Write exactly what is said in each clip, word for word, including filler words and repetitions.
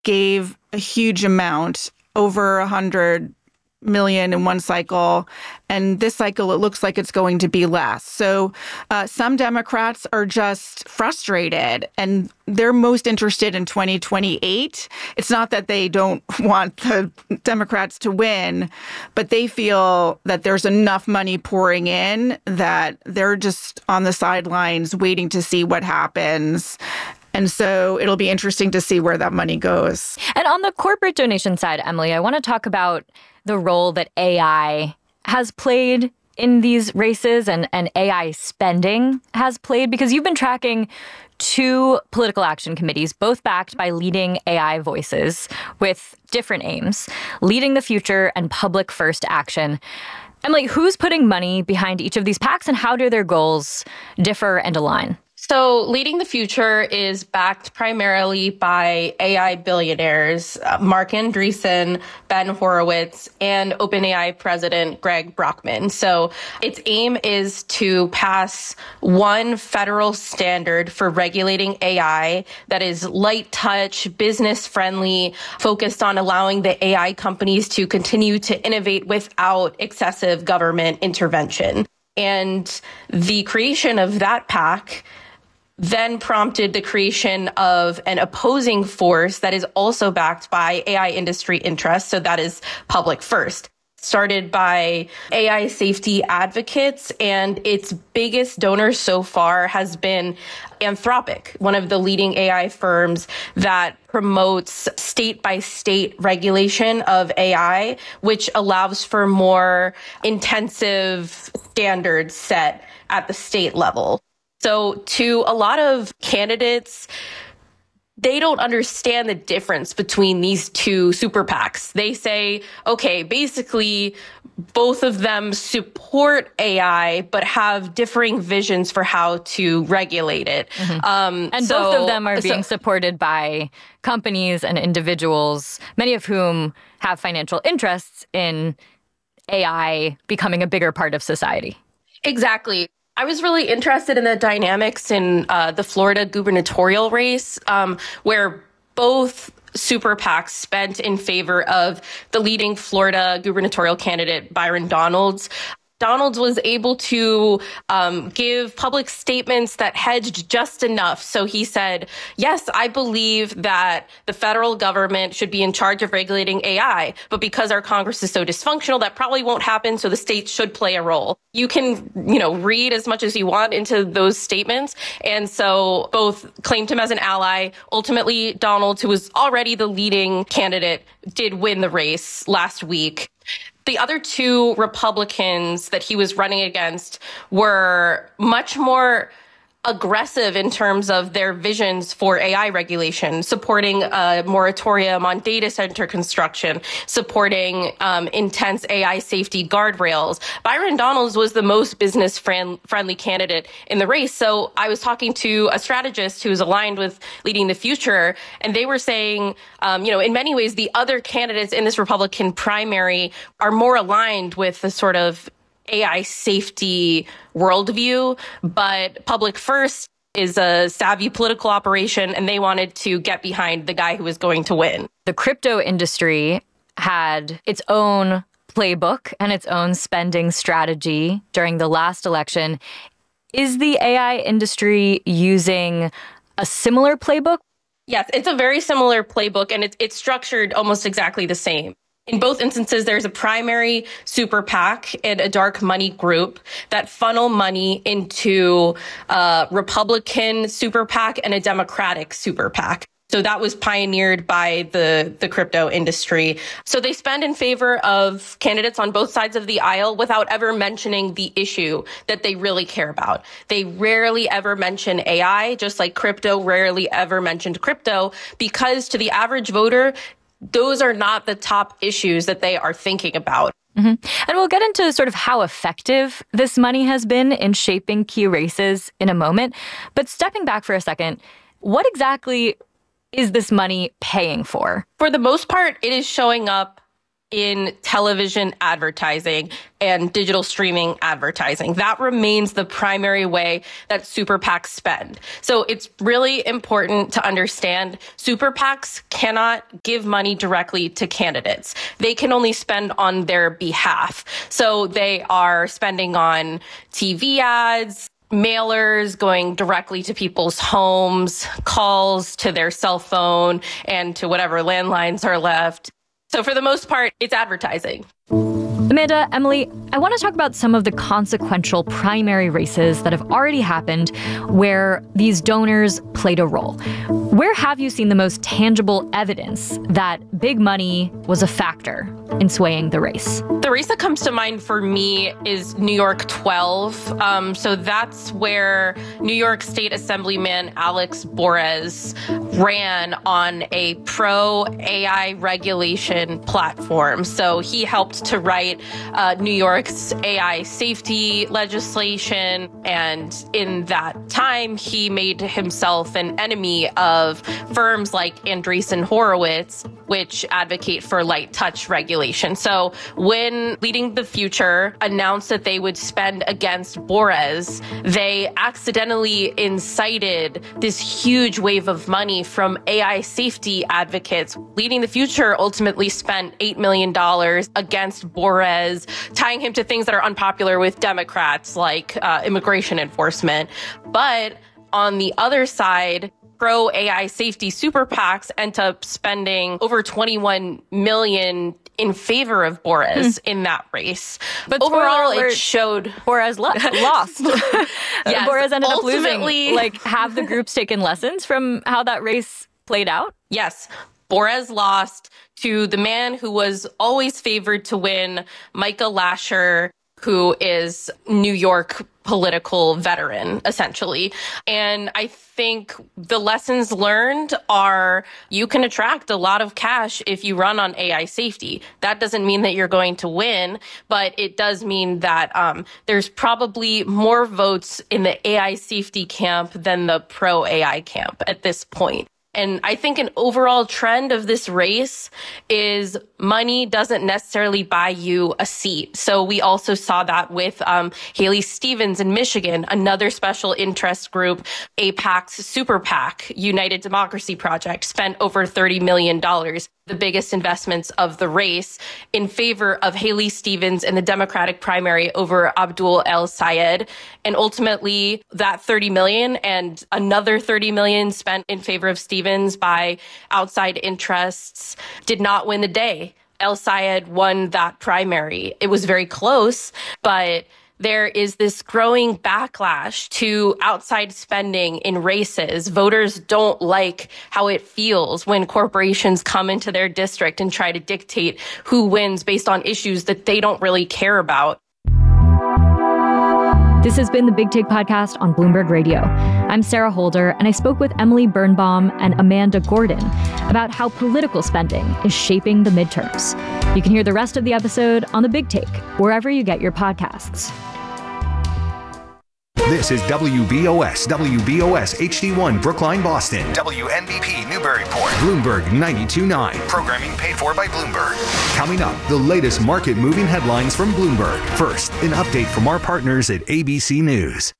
gave a huge amount, over a hundred million in one cycle. And this cycle, it looks like it's going to be less. So uh, some Democrats are just frustrated, and they're most interested in twenty twenty-eight. It's not that they don't want the Democrats to win, but they feel that there's enough money pouring in that they're just on the sidelines waiting to see what happens. And so it'll be interesting to see where that money goes. And on the corporate donation side, Emily, I want to talk about the role that A I has played in these races and, and A I spending has played, because you've been tracking two political action committees, both backed by leading A I voices with different aims, Leading the Future and Public First Action. Emily, who's putting money behind each of these PACs, and how do their goals differ and align? So Leading the Future is backed primarily by A I billionaires, uh, Mark Andreessen, Ben Horowitz, and OpenAI president Greg Brockman. So its aim is to pass one federal standard for regulating A I that is light touch, business friendly, focused on allowing the A I companies to continue to innovate without excessive government intervention. And the creation of that PAC then prompted the creation of an opposing force that is also backed by A I industry interests. So that is Public First, started by A I safety advocates. And its biggest donor so far has been Anthropic, one of the leading A I firms that promotes state by state regulation of A I, which allows for more intensive standards set at the state level. So to a lot of candidates, they don't understand the difference between these two super PACs. They say, okay, basically, both of them support A I, but have differing visions for how to regulate it. Mm-hmm. Um, and so, both of them are being so, supported by companies and individuals, many of whom have financial interests in A I becoming a bigger part of society. Exactly. I was really interested in the dynamics in uh, the Florida gubernatorial race, um, where both super PACs spent in favor of the leading Florida gubernatorial candidate, Byron Donalds. Donalds was able to um, give public statements that hedged just enough. So he said, yes, I believe that the federal government should be in charge of regulating A I, but because our Congress is so dysfunctional, that probably won't happen. So the states should play a role. You can, you know, read as much as you want into those statements. And so both claimed him as an ally. Ultimately, Donalds, who was already the leading candidate, did win the race last week. The other two Republicans that he was running against were much more aggressive in terms of their visions for A I regulation, supporting a moratorium on data center construction, supporting um, intense A I safety guardrails. Byron Donalds was the most business friend- friendly candidate in the race. So I was talking to a strategist who's aligned with Leading the Future, and they were saying, um, you know, in many ways, the other candidates in this Republican primary are more aligned with the sort of A I safety worldview, but Public First is a savvy political operation, and they wanted to get behind the guy who was going to win. The crypto industry had its own playbook and its own spending strategy during the last election. Is the A I industry using a similar playbook? Yes, it's a very similar playbook, and it's, it's structured almost exactly the same. In both instances, there's a primary super PAC and a dark money group that funnel money into a Republican super PAC and a Democratic super PAC. So that was pioneered by the, the crypto industry. So they spend in favor of candidates on both sides of the aisle without ever mentioning the issue that they really care about. They rarely ever mention A I, just like crypto rarely ever mentioned crypto, because to the average voter, those are not the top issues that they are thinking about. Mm-hmm. And we'll get into sort of how effective this money has been in shaping key races in a moment. But stepping back for a second, what exactly is this money paying for? For the most part, it is showing up in television advertising and digital streaming advertising. That remains the primary way that super PACs spend. So it's really important to understand super PACs cannot give money directly to candidates. They can only spend on their behalf. So they are spending on T V ads, mailers going directly to people's homes, calls to their cell phone and to whatever landlines are left. So for the most part, it's advertising. Amanda, Emily, I want to talk about some of the consequential primary races that have already happened where these donors played a role. Where have you seen the most tangible evidence that big money was a factor in swaying the race? The race that comes to mind for me is New York twelve. Um, so that's where New York State Assemblyman Alex Borez ran on a pro-A I regulation platform. So he helped to write uh, New York's A I safety legislation. And in that time, he made himself an enemy of firms like Andreessen Horowitz, which advocate for light touch regulation. So when Leading the Future announced that they would spend against Borez, they accidentally incited this huge wave of money from A I safety advocates. Leading the Future ultimately spent eight million dollars against Borez, tying him to things that are unpopular with Democrats like uh, immigration enforcement. But on the other side, pro-A I safety super PACs end up spending over twenty-one million dollars in favor of Borez hmm. in that race. But overall, it showed Borez lo- lost. Yes, Borez ended up ultimately, losing. Like, have the groups taken lessons from how that race played out? Yes. Borez lost to the man who was always favored to win, Micah Lasher, who is New York political veteran, essentially. And I think the lessons learned are you can attract a lot of cash if you run on A I safety. That doesn't mean that you're going to win, but it does mean that um, there's probably more votes in the A I safety camp than the pro-A I camp at this point. And I think an overall trend of this race is money doesn't necessarily buy you a seat. So we also saw that with um, Haley Stevens in Michigan, another special interest group, AIPAC's Super PAC, United Democracy Project, spent over thirty million dollars, the biggest investments of the race, in favor of Haley Stevens in the Democratic primary over Abdul El-Sayed. And ultimately, that thirty million dollars and another thirty million dollars spent in favor of Stevens by outside interests did not win the day. El-Sayed won that primary. It was very close, but there is this growing backlash to outside spending in races. Voters don't like how it feels when corporations come into their district and try to dictate who wins based on issues that they don't really care about. This has been the Big Take Podcast on Bloomberg Radio. I'm Sarah Holder, and I spoke with Emily Birnbaum and Amanda Gordon about how political spending is shaping the midterms. You can hear the rest of the episode on The Big Take, wherever you get your podcasts. This is W B O S, W B O S H D one, Brookline, Boston. W N B P, Newburyport. Bloomberg ninety-two point nine. Programming paid for by Bloomberg. Coming up, the latest market-moving headlines from Bloomberg. First, an update from our partners at A B C News.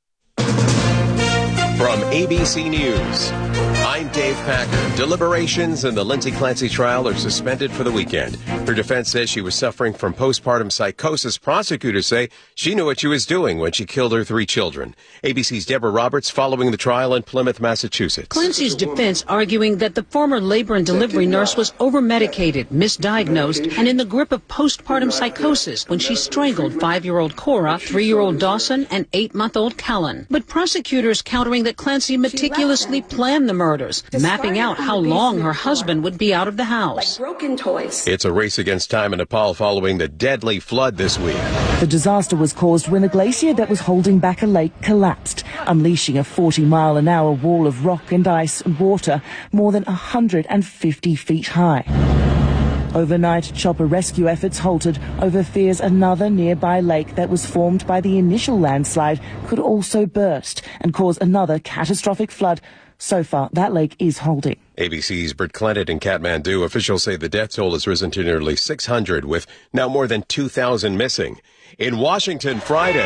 From A B C News, I'm Dave Packer. Deliberations in the Lindsay Clancy trial are suspended for the weekend. Her defense says she was suffering from postpartum psychosis. Prosecutors say she knew what she was doing when she killed her three children. A B C's Deborah Roberts following the trial in Plymouth, Massachusetts. Clancy's defense arguing that the former labor and delivery nurse was over-medicated, misdiagnosed, and in the grip of postpartum psychosis when she strangled five-year-old Cora, three-year-old Dawson, and eight-month-old Kellen. But prosecutors countering that Clancy meticulously planned the murders, mapping out how long her husband would be out of the house. Like broken toys. It's a race against time in Nepal following the deadly flood this week. The disaster was caused when a glacier that was holding back a lake collapsed, unleashing a forty mile an hour wall of rock and ice and water more than one hundred fifty feet high. Overnight, chopper rescue efforts halted over fears another nearby lake that was formed by the initial landslide could also burst and cause another catastrophic flood. So far, that lake is holding. A B C's Britt Clement in Kathmandu. Officials say the death toll has risen to nearly six hundred, with now more than two thousand missing. In Washington Friday,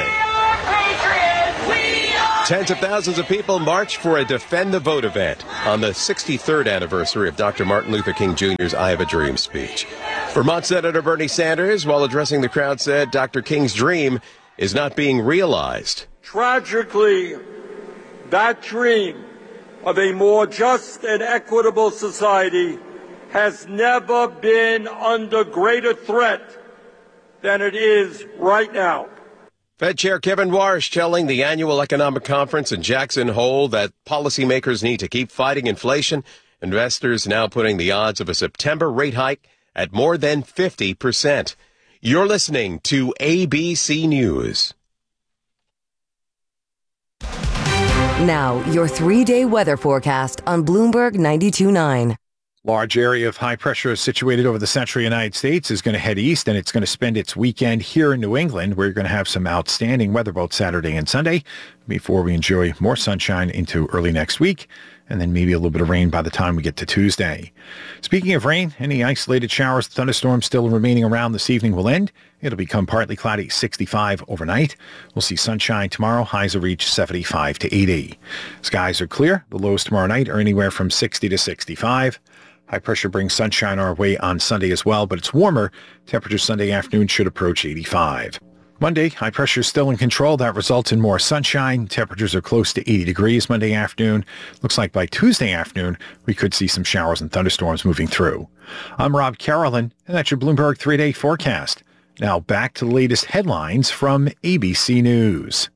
tens of thousands of people marched for a Defend the Vote event on the sixty-third anniversary of Doctor Martin Luther King Junior's I Have a Dream speech. Vermont Senator Bernie Sanders, while addressing the crowd, said Doctor King's dream is not being realized. Tragically, that dream of a more just and equitable society has never been under greater threat than it is right now. Fed Chair Kevin Warsh telling the annual economic conference in Jackson Hole that policymakers need to keep fighting inflation. Investors now putting the odds of a September rate hike at more than fifty percent. You're listening to A B C News. Now, your three-day weather forecast on Bloomberg ninety-two point nine. Large area of high pressure situated over the central United States is going to head east, and it's going to spend its weekend here in New England, where you're going to have some outstanding weather both Saturday and Sunday before we enjoy more sunshine into early next week, and then maybe a little bit of rain by the time we get to Tuesday. Speaking of rain, any isolated showers, thunderstorms still remaining around this evening will end. It'll become partly cloudy, sixty-five overnight. We'll see sunshine tomorrow. Highs will reach seventy-five to eighty. Skies are clear. The lows tomorrow night are anywhere from sixty to sixty-five. High pressure brings sunshine our way on Sunday as well, but it's warmer. Temperatures Sunday afternoon should approach eighty-five. Monday, high pressure is still in control. That results in more sunshine. Temperatures are close to eighty degrees Monday afternoon. Looks like by Tuesday afternoon, we could see some showers and thunderstorms moving through. I'm Rob Carolyn, and that's your Bloomberg three-day forecast. Now back to the latest headlines from A B C News.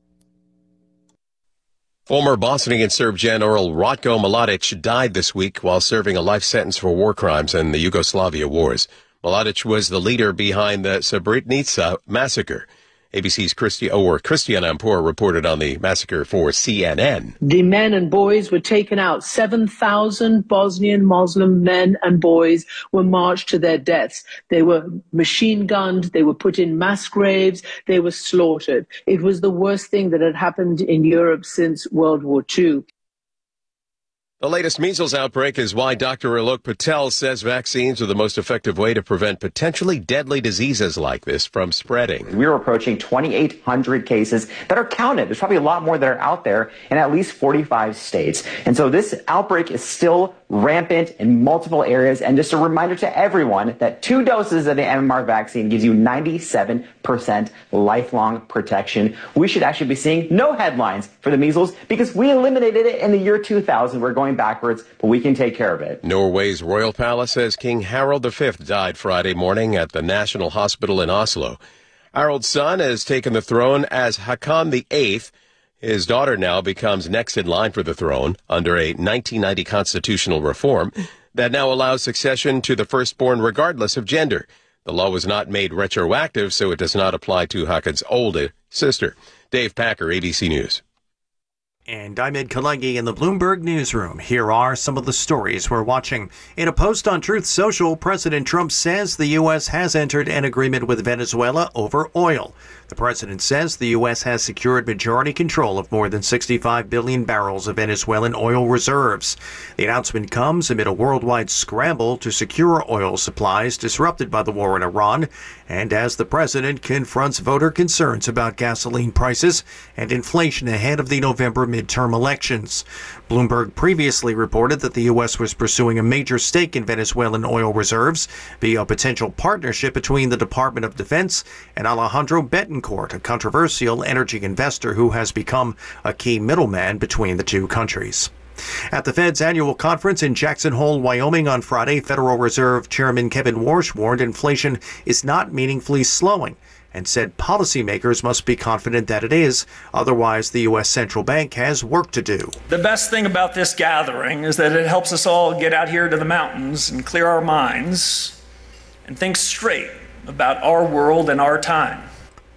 Former Bosnian Serb General Ratko Mladic died this week while serving a life sentence for war crimes in the Yugoslavia wars. Mladic was the leader behind the Srebrenica massacre. A B C's Christi- or Christian Ampur reported on the massacre for C N N. The men and boys were taken out. seven thousand Bosnian Muslim men and boys were marched to their deaths. They were machine gunned. They were put in mass graves. They were slaughtered. It was the worst thing that had happened in Europe since World War Two. The latest measles outbreak is why Doctor Alok Patel says vaccines are the most effective way to prevent potentially deadly diseases like this from spreading. We're approaching twenty-eight hundred cases that are counted. There's probably a lot more that are out there in at least forty-five states. And so this outbreak is still rampant in multiple areas. And just a reminder to everyone that two doses of the M M R vaccine gives you ninety-seven percent lifelong protection. We should actually be seeing no headlines for the measles because we eliminated it in the year two thousand. We're going backwards, but we can take care of it. Norway's royal palace says King Harald the Fifth died Friday morning at the National Hospital in Oslo. Harald's son has taken the throne as Haakon the Eighth. His daughter now becomes next in line for the throne under a nineteen ninety constitutional reform that now allows succession to the firstborn regardless of gender. The law was not made retroactive, so it does not apply to Haakon's older sister. Dave Packer, A B C News. And I'm Ed Kalegi in the Bloomberg Newsroom. Here are some of the stories we're watching. In a post on Truth Social, President Trump says the U S has entered an agreement with Venezuela over oil. The president says the U S has secured majority control of more than sixty-five billion barrels of Venezuelan oil reserves. The announcement comes amid a worldwide scramble to secure oil supplies disrupted by the war in Iran, and as the president confronts voter concerns about gasoline prices and inflation ahead of the November midterm elections. Bloomberg previously reported that the U S was pursuing a major stake in Venezuelan oil reserves via a potential partnership between the Department of Defense and Alejandro Betancourt, a controversial energy investor who has become a key middleman between the two countries. At the Fed's annual conference in Jackson Hole, Wyoming on Friday, Federal Reserve Chairman Kevin Warsh warned inflation is not meaningfully slowing and said policymakers must be confident that it is. Otherwise, the U S central bank has work to do. The best thing about this gathering is that it helps us all get out here to the mountains and clear our minds and think straight about our world and our time.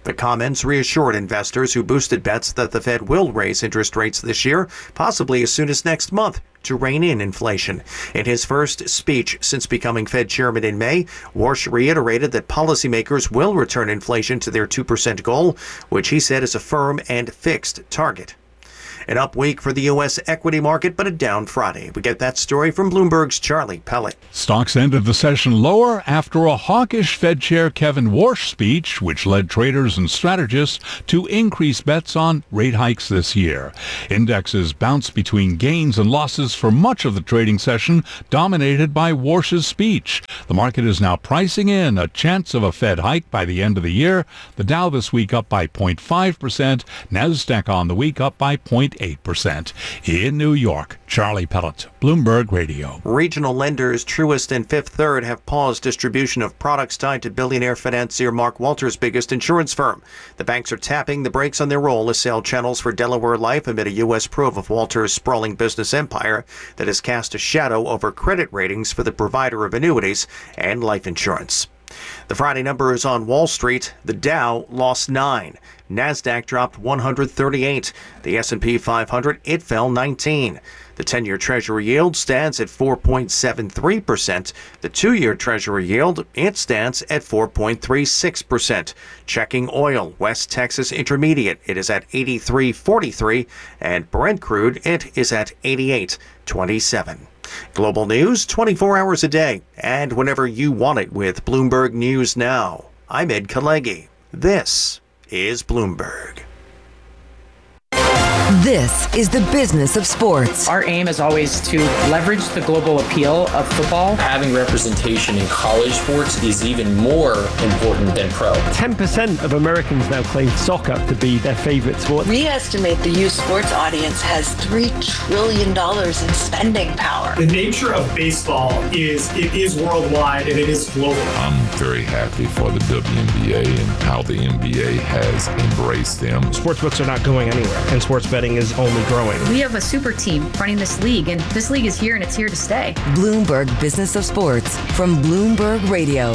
The comments reassured investors who boosted bets that the Fed will raise interest rates this year, possibly as soon as next month, to rein in inflation. In his first speech since becoming Fed chairman in May, Warsh reiterated that policymakers will return inflation to their two percent goal, which he said is a firm and fixed target. An up week for the U S equity market, but a down Friday. We get that story from Bloomberg's Charlie Pellet. Stocks ended the session lower after a hawkish Fed Chair Kevin Warsh speech, which led traders and strategists to increase bets on rate hikes this year. Indexes bounced between gains and losses for much of the trading session, dominated by Warsh's speech. The market is now pricing in a chance of a Fed hike by the end of the year. The Dow this week up by zero point five percent, NASDAQ on the week up by zero point eight percent. In New York, Charlie Pellet, Bloomberg Radio. Regional lenders Truist and Fifth Third have paused distribution of products tied to billionaire financier Mark Walter's biggest insurance firm. The banks are tapping the brakes on their role as sale channels for Delaware Life amid a U S probe of Walter's sprawling business empire that has cast a shadow over credit ratings for the provider of annuities and life insurance. The Friday numbers on Wall Street. The Dow lost nine. NASDAQ dropped one hundred thirty-eight. The S and P five hundred, it fell nineteen. The ten-year Treasury yield stands at four point seven three percent. The two-year Treasury yield, it stands at four point three six percent. Checking oil, West Texas Intermediate, it is at eighty-three forty-three. And Brent crude, it is at eighty-eight twenty-seven. Global news twenty-four hours a day and whenever you want it with Bloomberg News Now. I'm Ed Kalegi. This is Bloomberg. This is the business of sports. Our aim is always to leverage the global appeal of football. Having representation in college sports is even more important than pro. ten percent of Americans now claim soccer to be their favorite sport. We estimate the youth sports audience has three trillion dollars in spending power. The nature of baseball is it is worldwide and it is global. I'm very happy for the W N B A and how the N B A has embraced them. Sportsbooks are not going anywhere, and sports betting is only growing. We have a super team running this league, and this league is here and it's here to stay. Bloomberg Business of Sports from Bloomberg Radio.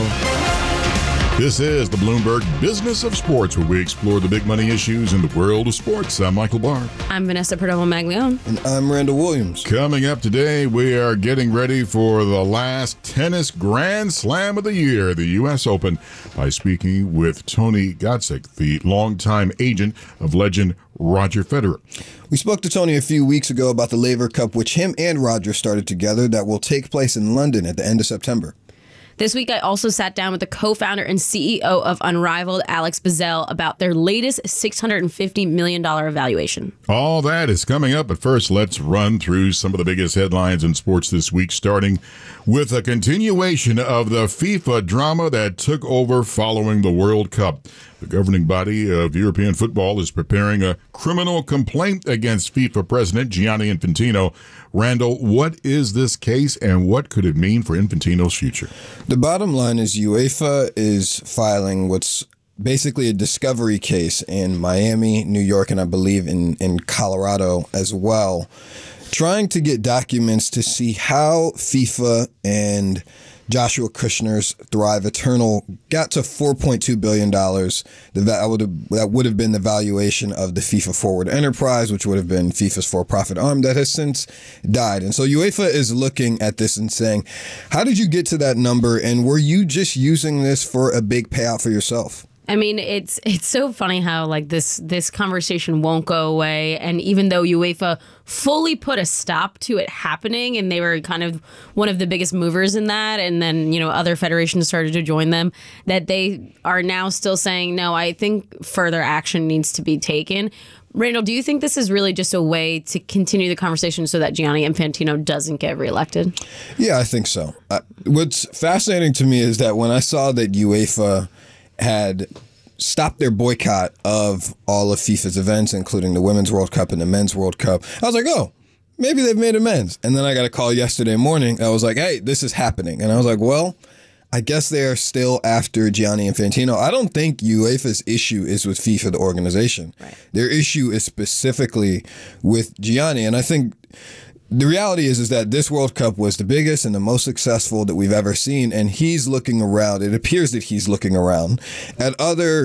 This is the Bloomberg Business of Sports, where we explore the big money issues in the world of sports. I'm Michael Barr. I'm Vanessa Perdomo-Maglione. And I'm Randall Williams. Coming up today, we are getting ready for the last tennis Grand Slam of the year, the U S Open, by speaking with Tony Godsick, the longtime agent of legend Roger Federer. We spoke to Tony a few weeks ago about the Laver Cup, which him and Roger started together, that will take place in London at the end of September. This week, I also sat down with the co-founder and C E O of Unrivaled, Alex Bazell, about their latest six hundred fifty million dollars evaluation. All that is coming up, but first, let's run through some of the biggest headlines in sports this week, starting with a continuation of the FIFA drama that took over following the World Cup. The governing body of European football is preparing a criminal complaint against FIFA president Gianni Infantino. Randall, what is this case and what could it mean for Infantino's future? The bottom line is UEFA is filing what's basically a discovery case in Miami, New York, and I believe in, in Colorado as well, trying to get documents to see how FIFA and Joshua Kushner's Thrive Eternal got to four point two billion dollars. That would have, that would have been the valuation of the FIFA Forward Enterprise, which would have been FIFA's for-profit arm that has since died. And so UEFA is looking at this and saying, how did you get to that number? And were you just using this for a big payout for yourself? I mean, it's it's so funny how like this this conversation won't go away. And even though UEFA fully put a stop to it happening, and they were kind of one of the biggest movers in that, and then, you know, other federations started to join them, that they are now still saying, no, I think further action needs to be taken. Randall, do you think this is really just a way to continue the conversation so that Gianni Infantino doesn't get reelected? Yeah, I think so. Uh, what's fascinating to me is that when I saw that UEFA had stopped their boycott of all of FIFA's events, including the Women's World Cup and the Men's World Cup, I was like, oh, maybe they've made amends. And then I got a call yesterday morning. I was like, hey, this is happening. And I was like, well, I guess they're still after Gianni Infantino. I don't think UEFA's issue is with FIFA, the organization. Right. Their issue is specifically with Gianni. And I think the reality is, is that this World Cup was the biggest and the most successful that we've ever seen, and he's looking around. It appears that he's looking around at other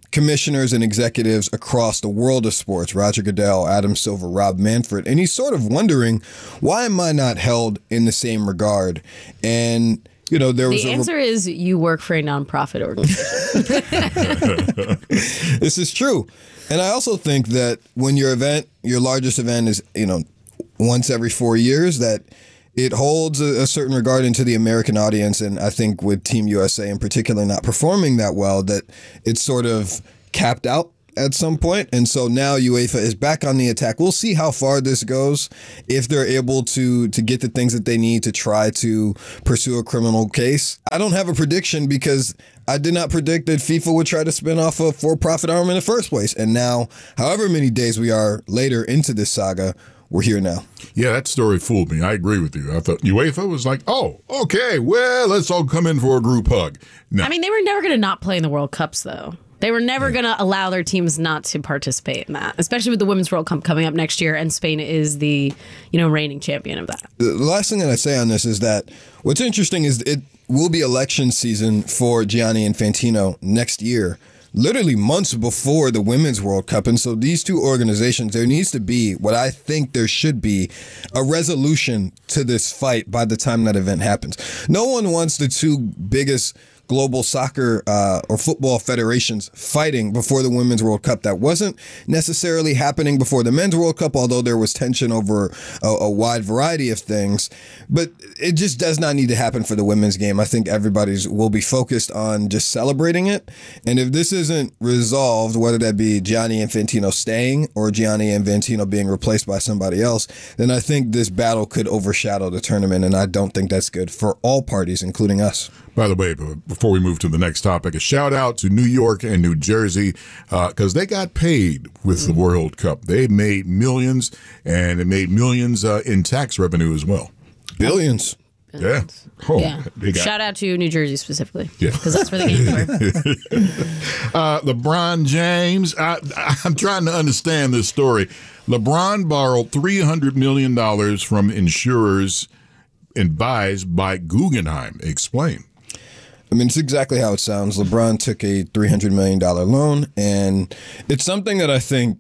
commissioners and executives across the world of sports, Roger Goodell, Adam Silver, Rob Manfred, and he's sort of wondering, why am I not held in the same regard? And you know, there was the a answer re- is you work for a nonprofit organization. This is true. And I also think that when your event, your largest event is, you know, once every four years, that it holds a, a certain regard into the American audience. And I think with Team U S A in particular not performing that well, that it's sort of capped out at some point. And so now UEFA is back on the attack. We'll see how far this goes, if they're able to to get the things that they need to try to pursue a criminal case. I don't have a prediction because I did not predict that FIFA would try to spin off a for-profit arm in the first place. And now, however many days we are later into this saga, we're here now. Yeah, that story fooled me. I agree with you. I thought UEFA was like, oh, okay, well, let's all come in for a group hug. No. I mean, they were never going to not play in the World Cups, though. They were never going to allow their teams not to participate in that, especially with the Women's World Cup coming up next year, and Spain is the, you know, reigning champion of that. The last thing that I say on this is that what's interesting is it will be election season for Gianni Infantino next year, literally months before the Women's World Cup. And so these two organizations, there needs to be what I think there should be a resolution to this fight by the time that event happens. No one wants the two biggest global soccer uh, or football federations fighting before the Women's World Cup. That wasn't necessarily happening before the Men's World Cup, although there was tension over a, a wide variety of things. But it just does not need to happen for the women's game. I think everybody's will be focused on just celebrating it. And if this isn't resolved, whether that be Gianni Infantino staying or Gianni Infantino being replaced by somebody else, then I think this battle could overshadow the tournament. And I don't think that's good for all parties, including us. By the way, before we move to the next topic, a shout out to New York and New Jersey because uh, they got paid with the World Cup. They made millions, and it made millions uh, in tax revenue as well. Billions. Billions. Yeah. Oh, yeah. They got Shout out to New Jersey specifically. Yeah. Because that's where the games were. uh, LeBron James, I, I'm trying to understand this story. LeBron borrowed three hundred million dollars from insurers advised by Guggenheim. Explain. I mean, it's exactly how it sounds. LeBron took a three hundred million dollars loan, and it's something that I think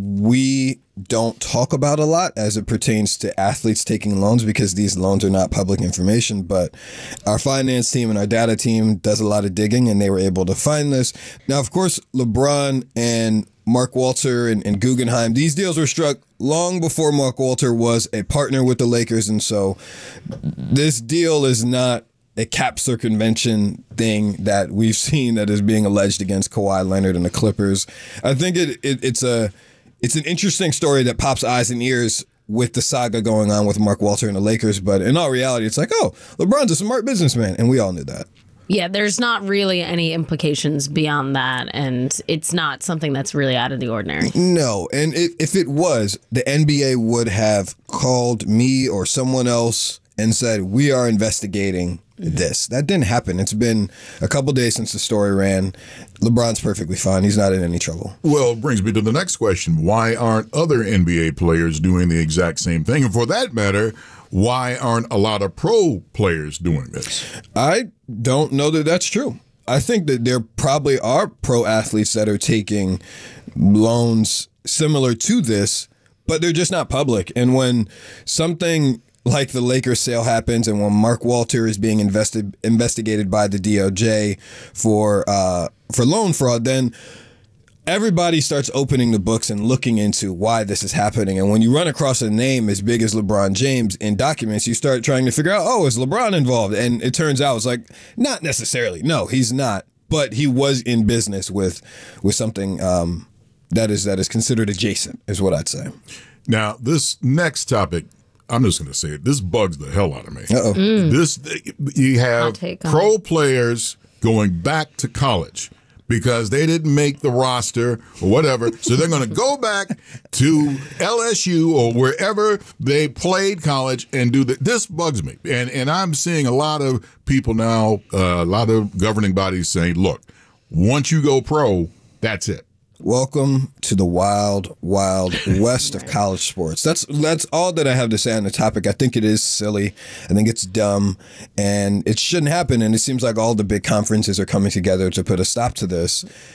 we don't talk about a lot as it pertains to athletes taking loans because these loans are not public information. But our finance team and our data team does a lot of digging, and they were able to find this. Now, of course, LeBron and Mark Walter and, and Guggenheim, these deals were struck long before Mark Walter was a partner with the Lakers. And so this deal is not a cap circumvention thing that we've seen that is being alleged against Kawhi Leonard and the Clippers. I think it, it it's a it's an interesting story that pops eyes and ears with the saga going on with Mark Walter and the Lakers. But in all reality, it's like, oh, LeBron's a smart businessman, and we all knew that. Yeah, there's not really any implications beyond that, and it's not something that's really out of the ordinary. No, and if, if it was, the N B A would have called me or someone else and said, we are investigating this. That didn't happen. It's been a couple days since the story ran. LeBron's perfectly fine. He's not in any trouble. Well, it brings me to the next question. Why aren't other N B A players doing the exact same thing? And for that matter, why aren't a lot of pro players doing this? I don't know that that's true. I think that there probably are pro athletes that are taking loans similar to this, but they're just not public. And when something like the Lakers sale happens, and when Mark Walter is being invested investigated by the D O J for uh, for loan fraud, then everybody starts opening the books and looking into why this is happening. And when you run across a name as big as LeBron James in documents, you start trying to figure out, oh, is LeBron involved? And it turns out it's like, not necessarily. No, he's not. But he was in business with with something um, that is that is considered adjacent, is what I'd say. Now, this next topic, I'm just going to say it. This bugs the hell out of me. Uh-oh. Mm. This you have pro players going back to college because they didn't make the roster or whatever. So they're going to go back to L S U or wherever they played college and do that. This bugs me. And and I'm seeing a lot of people now, uh, a lot of governing bodies saying, look, once you go pro, that's it. Welcome to the wild, wild west of college sports. That's that's all that I have to say on the topic. I think it is silly. I think it's dumb, and it shouldn't happen. And it seems like all the big conferences are coming together to put a stop to this.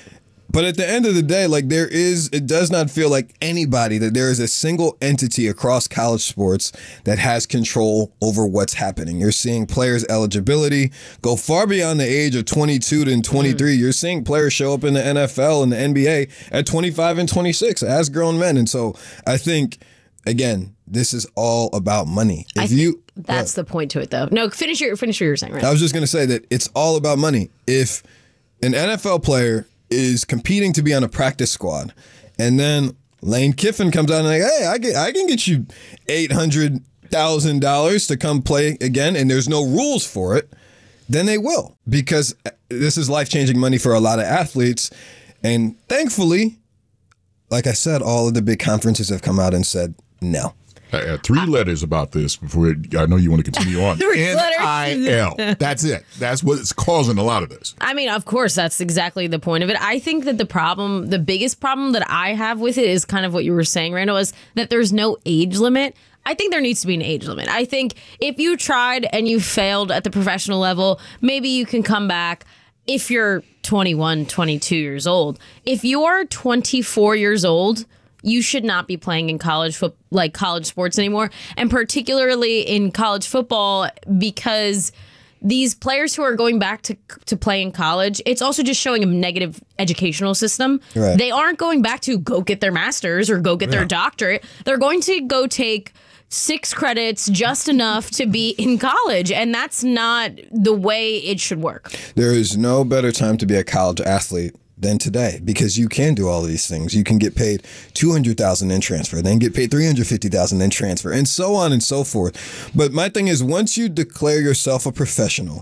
But at the end of the day, like there is, it does not feel like anybody that there is a single entity across college sports that has control over what's happening. You're seeing players' eligibility go far beyond the age of twenty-two to twenty-three. Mm. You're seeing players show up in the N F L and the N B A at twenty-five and twenty-six as grown men. And so I think, again, this is all about money. If you, that's uh, the point to it, though. No, finish your finish what you were saying. Right? I was just going to say that it's all about money. If an N F L player is competing to be on a practice squad, and then Lane Kiffin comes out and like, hey, I, get, I can get you eight hundred thousand dollars to come play again, and there's no rules for it, then they will, because this is life-changing money for a lot of athletes. And thankfully, like I said, all of the big conferences have come out and said no. I had three letters about this before I know you want to continue on. N I L. That's it. That's what's causing a lot of this. I mean, of course, that's exactly the point of it. I think that the problem, the biggest problem that I have with it is kind of what you were saying, Randall, is that there's no age limit. I think there needs to be an age limit. I think if you tried and you failed at the professional level, maybe you can come back if you're twenty-one, twenty-two years old. If you are twenty-four years old, you should not be playing in college foot like college sports anymore, and particularly in college football, because these players who are going back to to play in college, it's also just showing a negative educational system. Right. They aren't going back to go get their master's or go get yeah. their doctorate. They're going to go take six credits, just enough to be in college, and that's not the way it should work. There is no better time to be a college athlete than today, because you can do all of these things. You can get paid two hundred thousand dollars in transfer, then get paid three hundred fifty thousand dollars in transfer, and so on and so forth. But my thing is, once you declare yourself a professional,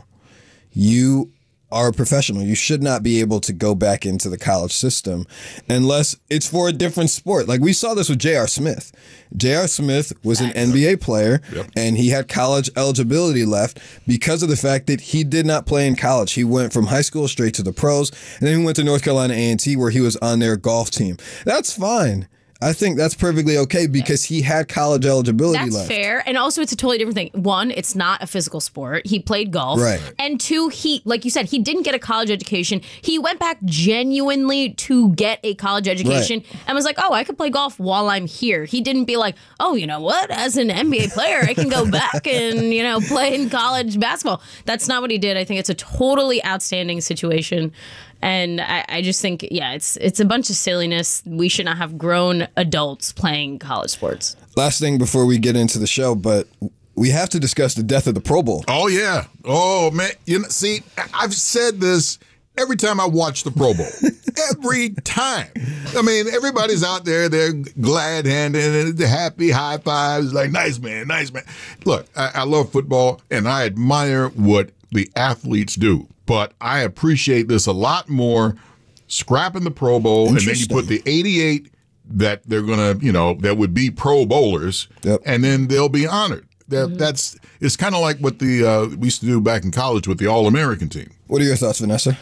you are a professional. You should not be able to go back into the college system unless it's for a different sport. Like we saw this with J R. Smith. J R. Smith was an N B A player, yep. and he had college eligibility left because of the fact that he did not play in college. He went from high school straight to the pros, and then he went to North Carolina A and T where he was on their golf team. That's fine. I think that's perfectly okay because he had college eligibility that's left. That's fair. And also, it's a totally different thing. One, it's not a physical sport. He played golf. Right. And two, he, like you said, he didn't get a college education. He went back genuinely to get a college education right. and was like, oh, I could play golf while I'm here. He didn't be like, oh, you know what? As an N B A player, I can go back and, you know, play in college basketball. That's not what he did. I think it's a totally outstanding situation. And I, I just think, yeah, it's it's a bunch of silliness. We should not have grown adults playing college sports. Last thing before we get into the show, but we have to discuss the death of the Pro Bowl. Oh, yeah. Oh, man. You know, see, I've said this every time I watch the Pro Bowl. Every time. I mean, everybody's out there. They're glad-handed and happy, high fives, like, nice man, nice man. Look, I, I love football, and I admire what the athletes do. But I appreciate this a lot more, scrapping the Pro Bowl, and then you put the eighty-eight that they're going to, you know, that would be Pro Bowlers, yep. and then they'll be honored. That, mm-hmm. That's it's kind of like what the uh, we used to do back in college with the All-American team. What are your thoughts, Vanessa?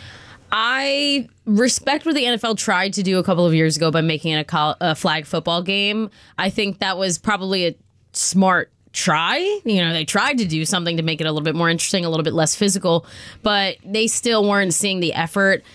I respect what the N F L tried to do a couple of years ago by making it a, col- a flag football game. I think that was probably a smart try. You know, they tried to do something to make it a little bit more interesting, a little bit less physical, but they still weren't seeing the effort.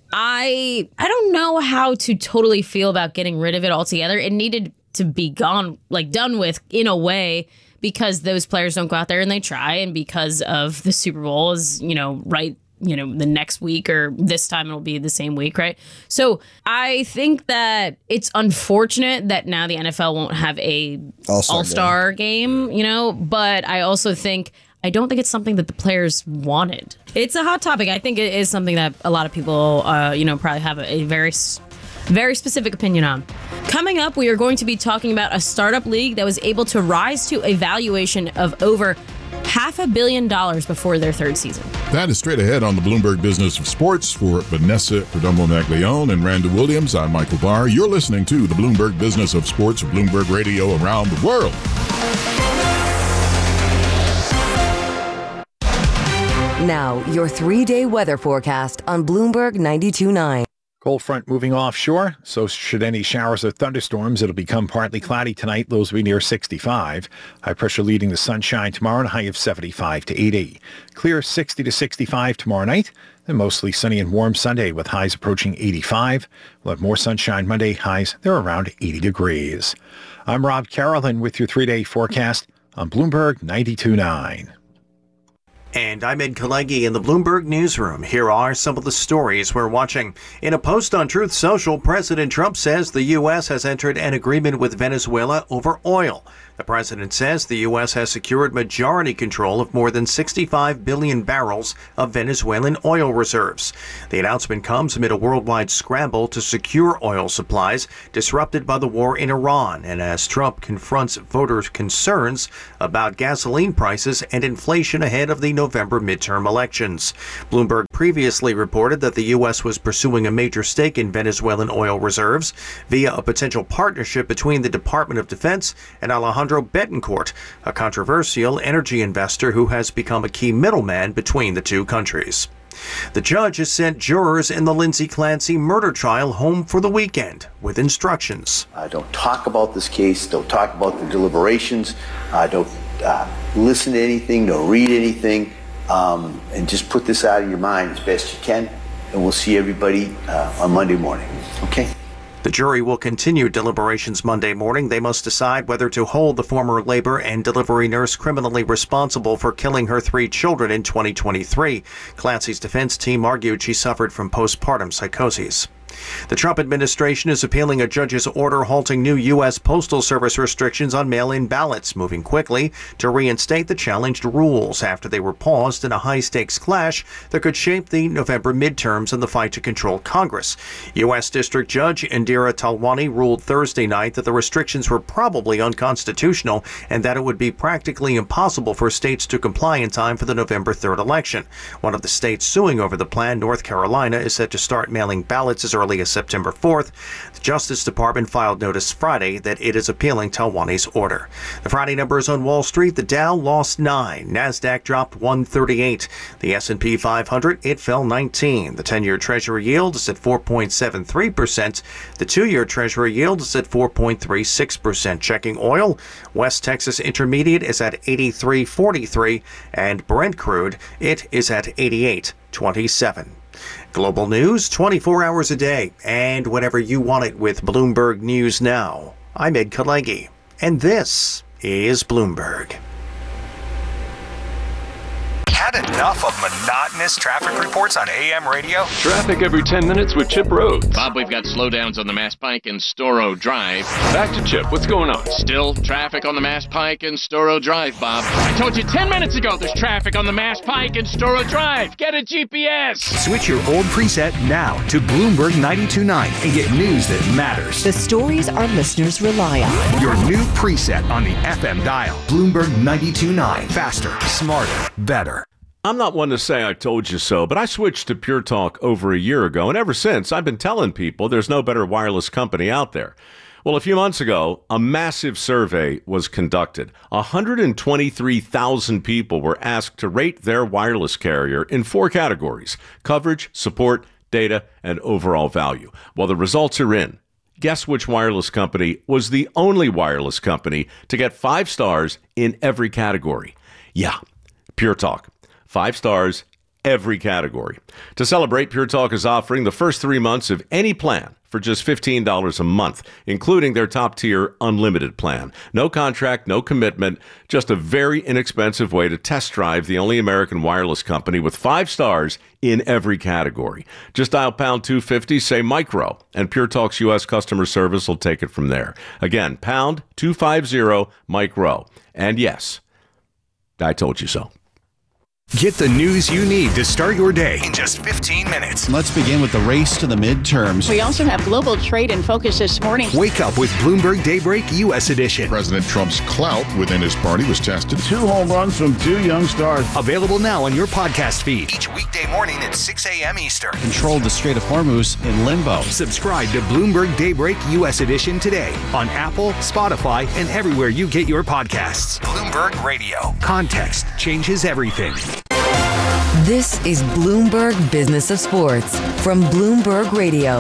I I don't know how to totally feel about getting rid of it altogether. It needed to be gone, like done with in a way, because those players don't go out there and they try, and because of the Super Bowl is, you know, right you know, the next week, or this time it'll be the same week, right? So I think that it's unfortunate that now the N F L won't have a All-Star, All-Star game. game, you know, but I also think, I don't think it's something that the players wanted. It's a hot topic. I think it is something that a lot of people, uh, you know, probably have a, a very, very specific opinion on. Coming up, we are going to be talking about a startup league that was able to rise to a valuation of over half a billion dollars before their third season. That is straight ahead on the Bloomberg Business of Sports. For Vanessa Perdomo-Maglione and Randall Williams, I'm Michael Barr. You're listening to the Bloomberg Business of Sports, Bloomberg Radio around the world. Now, your three-day weather forecast on Bloomberg ninety-two point nine. Cold front moving offshore, so should any showers or thunderstorms. It'll become partly cloudy tonight. Lows will be near sixty-five. High pressure leading the sunshine tomorrow, and a high of seventy-five to eighty. Clear sixty to sixty-five tomorrow night. Then mostly sunny and warm Sunday with highs approaching eighty-five. We'll have more sunshine Monday. Highs, they're around eighty degrees. I'm Rob Carolyn with your three-day forecast on Bloomberg ninety-two point nine. And I'm Ed Kalegi in the Bloomberg Newsroom. Here are some of the stories we're watching. In a post on Truth Social, President Trump says the U S has entered an agreement with Venezuela over oil. The president says the U S has secured majority control of more than sixty-five billion barrels of Venezuelan oil reserves. The announcement comes amid a worldwide scramble to secure oil supplies disrupted by the war in Iran, and as Trump confronts voters' concerns about gasoline prices and inflation ahead of the November midterm elections. Bloomberg previously reported that the U S was pursuing a major stake in Venezuelan oil reserves via a potential partnership between the Department of Defense and Alejandro Betancourt, a controversial energy investor who has become a key middleman between the two countries. The judge has sent jurors in the Lindsay Clancy murder trial home for the weekend with instructions. Uh, don't talk about this case. Don't talk about the deliberations. Uh, don't uh, listen to anything. Don't read anything. Um, and just put this out of your mind as best you can. And we'll see everybody uh, on Monday morning. Okay? The jury will continue deliberations Monday morning. They must decide whether to hold the former labor and delivery nurse criminally responsible for killing her three children in twenty twenty-three. Clancy's defense team argued she suffered from postpartum psychosis. The Trump administration is appealing a judge's order halting new U S Postal Service restrictions on mail-in ballots, moving quickly to reinstate the challenged rules after they were paused in a high-stakes clash that could shape the November midterms and the fight to control Congress. U S District Judge Indira Talwani ruled Thursday night that the restrictions were probably unconstitutional and that it would be practically impossible for states to comply in time for the November third election. One of the states suing over the plan, North Carolina, is set to start mailing ballots as early as September fourth. The Justice Department filed notice Friday that it is appealing Talwani's order. The Friday numbers on Wall Street: the Dow lost nine, NASDAQ dropped one thirty-eight, the S and P five hundred, it fell nineteen. The ten-year Treasury yield is at four point seven three percent. The two-year Treasury yield is at four point three six percent. Checking oil, West Texas Intermediate is at eighty-three forty-three, and Brent crude, it is at eighty-eight twenty-seven. Global news twenty-four hours a day, and whenever you want it with Bloomberg News Now. I'm Ed Kalegi, and this is Bloomberg. Had enough of monotonous traffic reports on A M radio? Traffic every ten minutes with Chip Rhodes. Bob, we've got slowdowns on the Mass Pike and Storrow Drive. Back to Chip. What's going on? Still traffic on the Mass Pike and Storrow Drive, Bob. I told you ten minutes ago there's traffic on the Mass Pike and Storrow Drive. Get a G P S. Switch your old preset now to Bloomberg ninety-two point nine and get news that matters. The stories our listeners rely on. Your new preset on the F M dial. Bloomberg ninety-two point nine. Faster, smarter, better. I'm not one to say I told you so, but I switched to Pure Talk over a year ago, and ever since, I've been telling people there's no better wireless company out there. Well, a few months ago, a massive survey was conducted. one hundred twenty-three thousand people were asked to rate their wireless carrier in four categories: coverage, support, data, and overall value. Well, the results are in. Guess which wireless company was the only wireless company to get five stars in every category? Yeah, Pure Talk. Five stars, every category. To celebrate, Pure Talk is offering the first three months of any plan for just fifteen dollars a month, including their top-tier unlimited plan. No contract, no commitment, just a very inexpensive way to test drive the only American wireless company with five stars in every category. Just dial pound two fifty, say micro, and Pure Talk's U S customer service will take it from there. Again, pound two fifty, micro. And yes, I told you so. Get the news you need to start your day in just fifteen minutes. Let's begin with the race to the midterms. We also have global trade in focus this morning. Wake up with Bloomberg Daybreak U S edition. President Trump's clout within his party was tested. Two home runs from two young stars. Available now on your podcast feed. Each weekday morning at six a.m. Eastern. Controlled the Strait of Hormuz in limbo. Subscribe to Bloomberg Daybreak U S edition today on Apple, Spotify, and everywhere you get your podcasts. Bloomberg Radio. Context changes everything. This is Bloomberg Business of Sports from Bloomberg Radio.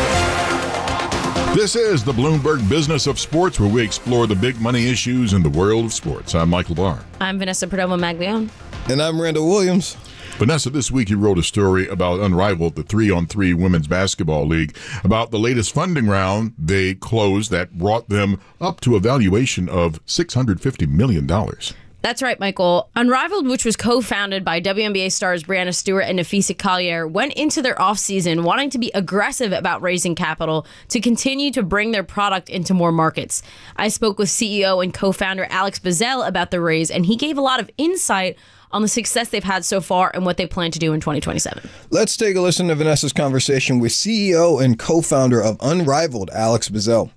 This is the Bloomberg Business of Sports, where we explore the big money issues in the world of sports. I'm Michael Barr. I'm Vanessa Perdomo-Maglione. And I'm Randall Williams. Vanessa, this week you wrote a story about Unrivaled, the three-on-three women's basketball league, about the latest funding round they closed that brought them up to a valuation of six hundred fifty million dollars. That's right, Michael. Unrivaled, which was co-founded by W N B A stars Breanna Stewart and Napheesa Collier, went into their offseason wanting to be aggressive about raising capital to continue to bring their product into more markets. I spoke with C E O and co-founder Alex Bazell about the raise, and he gave a lot of insight on the success they've had so far and what they plan to do in twenty twenty-seven. Let's take a listen to Vanessa's conversation with C E O and co-founder of Unrivaled, Alex Bazell.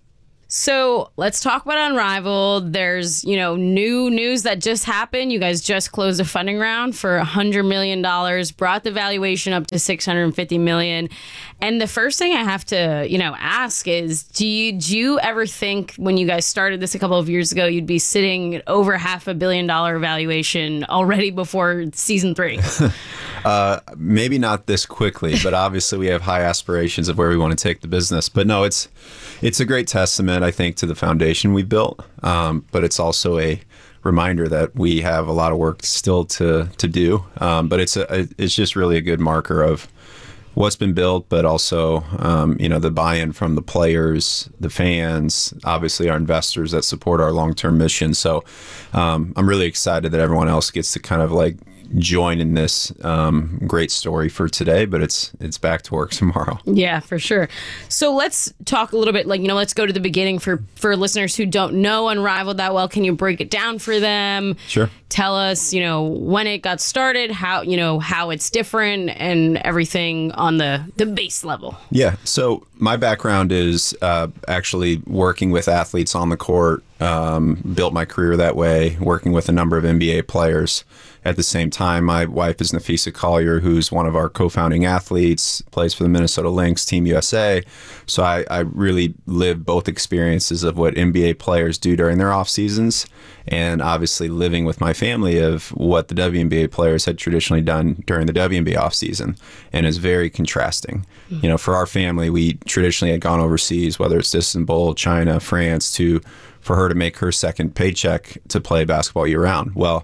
So let's talk about Unrivaled. There's, you know, new news that just happened. You guys just closed a funding round for one hundred million dollars, brought the valuation up to six hundred fifty million dollars. And the first thing I have to, you know, ask is, do you, do you ever think when you guys started this a couple of years ago, you'd be sitting at over half a billion dollar valuation already before season three? uh, maybe not this quickly, but obviously we have high aspirations of where we want to take the business. But no, it's it's a great testament, I think, to the foundation we built. Um, but it's also a reminder that we have a lot of work still to to do. Um, but it's a, it's just really a good marker of what's been built, but also, um, you know, the buy-in from the players, the fans, obviously our investors that support our long-term mission. So um, I'm really excited that everyone else gets to kind of like join in this um, great story for today, but it's it's back to work tomorrow. Yeah, for sure. So let's talk a little bit, like, you know, let's go to the beginning for, for listeners who don't know Unrivaled that well. Can you break it down for them? Sure. Tell us, you know, when it got started, how, you know, how it's different and everything on the, the base level. Yeah. So my background is uh, actually working with athletes on the court, um, built my career that way, working with a number of N B A players. At the same time, my wife is Napheesa Collier, who's one of our co-founding athletes, plays for the Minnesota Lynx, Team U S A. So I, I really live both experiences of what N B A players do during their off seasons, and obviously living with my family of what the W N B A players had traditionally done during the W N B A off season, and is very contrasting. Mm-hmm. You know, for our family, we traditionally had gone overseas, whether it's Istanbul, China, France, to for her to make her second paycheck to play basketball year round. Well,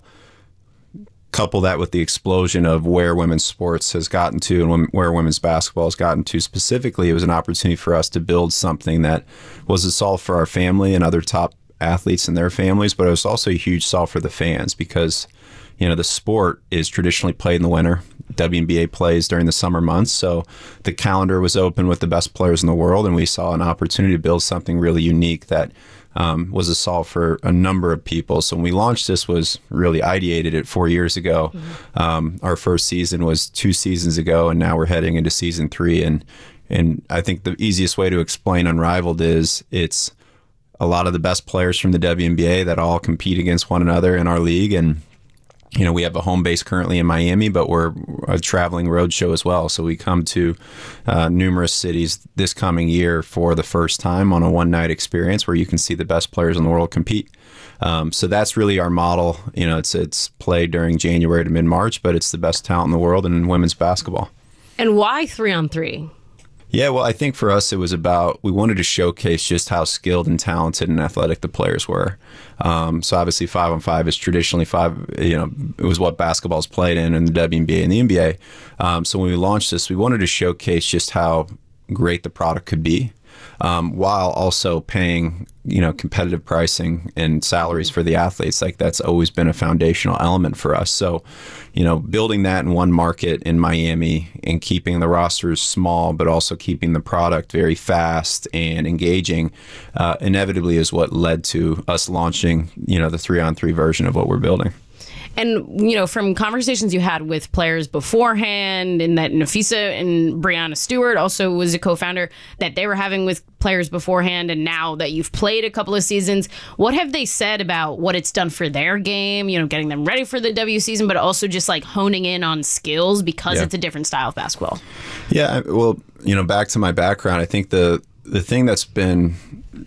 couple that with the explosion of where women's sports has gotten to and where women's basketball has gotten to specifically, it was an opportunity for us to build something that was a solve for our family and other top athletes and their families, but it was also a huge solve for the fans because, you know, the sport is traditionally played in the winter. W N B A plays during the summer months, so the calendar was open with the best players in the world, and we saw an opportunity to build something really unique that Um, was a solve for a number of people. So when we launched this, was really ideated it four years ago. Mm-hmm. Um, our first season was two seasons ago, and now we're heading into season three. And and I think the easiest way to explain Unrivaled is it's a lot of the best players from the W N B A that all compete against one another in our league. And you know, we have a home base currently in Miami, but we're a traveling road show as well. So we come to uh, numerous cities this coming year for the first time on a one-night experience where you can see the best players in the world compete. Um, so that's really our model. You know, it's it's played during January to mid-March, but it's the best talent in the world in women's basketball. And why three on three? Yeah, well, I think for us it was about, we wanted to showcase just how skilled and talented and athletic the players were. Um, so obviously five on five is traditionally five, you know, it was what basketball's played in in the W N B A and the N B A. Um, so when we launched this, we wanted to showcase just how great the product could be, um, while also paying, you know, competitive pricing and salaries for the athletes. Like that's always been a foundational element for us. So, you know, building that in one market in Miami and keeping the rosters small, but also keeping the product very fast and engaging, uh, inevitably is what led to us launching, you know, the three on three version of what we're building. And, you know, from conversations you had with players beforehand, and that Napheesa and Breanna Stewart also was a co-founder, that they were having with players beforehand, and now that you've played a couple of seasons, what have they said about what it's done for their game, you know, getting them ready for the W season, but also just like honing in on skills because Yeah. it's a different style of basketball? Yeah, well, you know, back to my background, I think the the thing that's been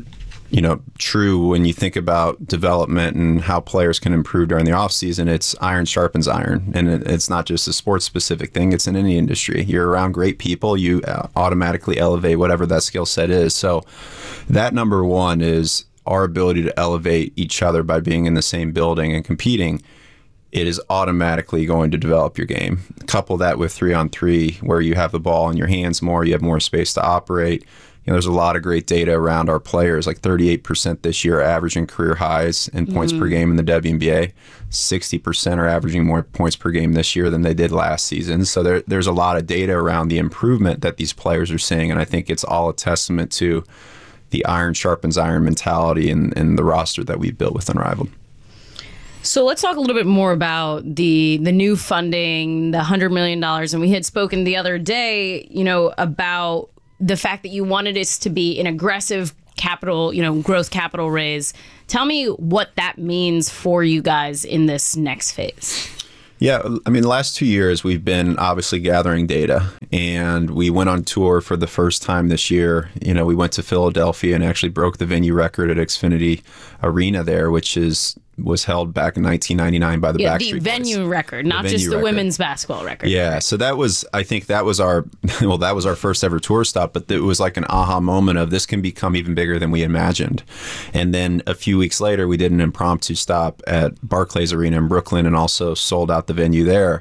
you know, true when you think about development and how players can improve during the off season. It's iron sharpens iron, and it, it's not just a sports specific thing. It's in any industry. You're around great people, you automatically elevate whatever that skill set is. So that number one is our ability to elevate each other by being in the same building and competing. It is automatically going to develop your game. Couple that with three on three, where you have the ball in your hands more, you have more space to operate. You know, there's a lot of great data around our players, like thirty-eight percent this year are averaging career highs in points Mm-hmm. per game in the W N B A. sixty percent are averaging more points per game this year than they did last season. So there, there's a lot of data around the improvement that these players are seeing, and I think it's all a testament to the iron sharpens iron mentality and, and the roster that we've built with Unrivaled. So let's talk a little bit more about the the new funding, the one hundred million dollars. And we had spoken the other day, you know, about the fact that you wanted us to be an aggressive capital, you know, growth capital raise. Tell me what that means for you guys in this next phase. Yeah, I mean, the last two years we've been obviously gathering data, and we went on tour for the first time this year. You know, we went to Philadelphia and actually broke the venue record at Xfinity Arena there, which is was held back in nineteen ninety-nine by the Yeah, Backstreet the Boys. venue record, not venue just the record. women's basketball record. Yeah, so that was, I think that was our, well, that was our first ever tour stop, but it was like an aha moment of this can become even bigger than we imagined. And then a few weeks later, we did an impromptu stop at Barclays Arena in Brooklyn and also sold out the venue there.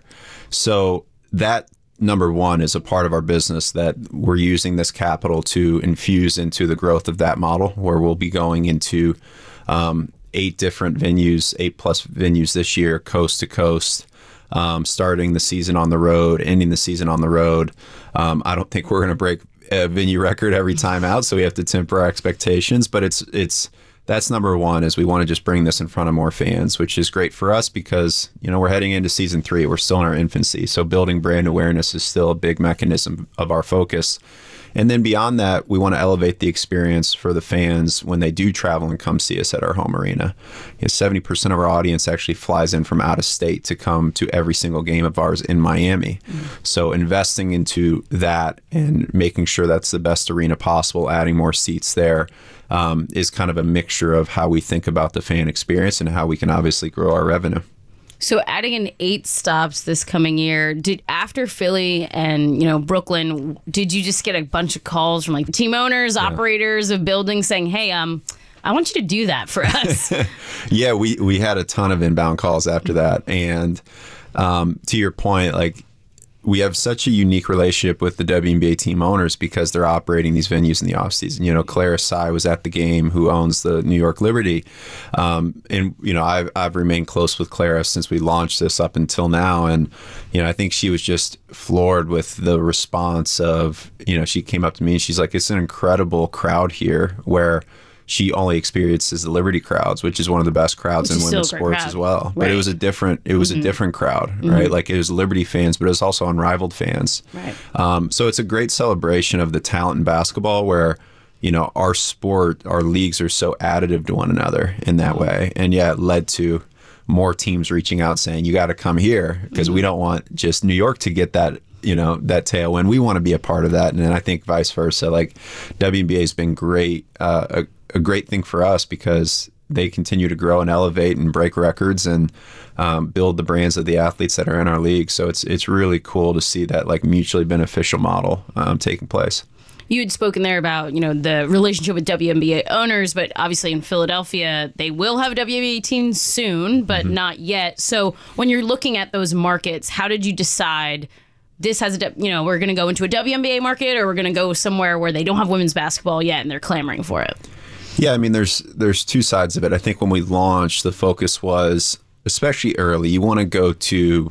So that, number one, is a part of our business that we're using this capital to infuse into the growth of that model, where we'll be going into um, eight different venues, eight plus venues this year, coast to coast, um, starting the season on the road, ending the season on the road. Um, I don't think we're going to break a venue record every time out, so we have to temper our expectations. But it's it's that's number one, is we want to just bring this in front of more fans, which is great for us because, you know, we're heading into season three. We're still in our infancy, so building brand awareness is still a big mechanism of our focus. And then beyond that, we want to elevate the experience for the fans when they do travel and come see us at our home arena. You know, seventy percent of our audience actually flies in from out of state to come to every single game of ours in Miami. Mm-hmm. So investing into that and making sure that's the best arena possible, adding more seats there, um, is kind of a mixture of how we think about the fan experience and how we can obviously grow our revenue. So adding in eight stops this coming year, did after Philly and, you know, Brooklyn, did you just get a bunch of calls from like team owners, yeah. operators of buildings saying, hey, um, I want you to do that for us? Yeah, we, we had a ton of inbound calls after that. And um, to your point, like, we have such a unique relationship with the W N B A team owners because they're operating these venues in the offseason. You know, Clara Tsai was at the game, who owns the New York Liberty. Um, and, you know, I've, I've remained close with Clara since we launched this up until now. And, you know, I think she was just floored with the response of, you know, she came up to me and she's like, it's an incredible crowd here, where she only experiences the Liberty crowds, which is one of the best crowds Which in is women's still a great sports crowd. as well. Right. But it was a different, it was Mm-hmm. a different crowd, Mm-hmm. right? Like, it was Liberty fans, but it was also Unrivaled fans. Right. Um, so it's a great celebration of the talent in basketball, where, you know, our sport, our leagues are so additive to one another in that Mm-hmm. way. And yeah, it led to more teams reaching out saying, you got to come here, because Mm-hmm. we don't want just New York to get that, you know, that tailwind. We want to be a part of that. And then I think vice versa. Like, W N B A has been great, uh, a, a great thing for us because they continue to grow and elevate and break records and um, build the brands of the athletes that are in our league. So it's it's really cool to see that, like, mutually beneficial model um, taking place. You had spoken there about, you know, the relationship with W N B A owners, but obviously in Philadelphia, they will have a W N B A team soon, but mm-hmm. not yet. So when you're looking at those markets, how did you decide this has a, you know, we're going to go into a W N B A market, or we're going to go somewhere where they don't have women's basketball yet and they're clamoring for it? Yeah, I mean, there's there's two sides of it. I think when we launched, the focus was, especially early, you want to go to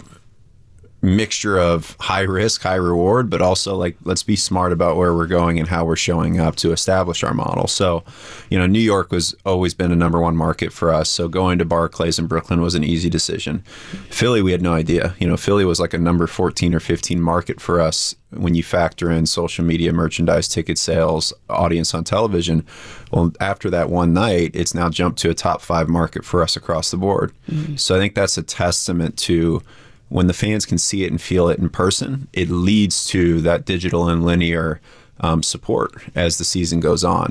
mixture of high risk, high reward, but also, like, let's be smart about where we're going and how we're showing up to establish our model. So, you know, New York was always been a number one market for us. So going to Barclays in Brooklyn was an easy decision. Philly, we had no idea. You know, Philly was like a number fourteen or fifteen market for us when you factor in social media, merchandise, ticket sales, audience on television. Well, after that one night, it's now jumped to a top five market for us across the board. Mm-hmm. So I think that's a testament to, when the fans can see it and feel it in person, it leads to that digital and linear um, support as the season goes on.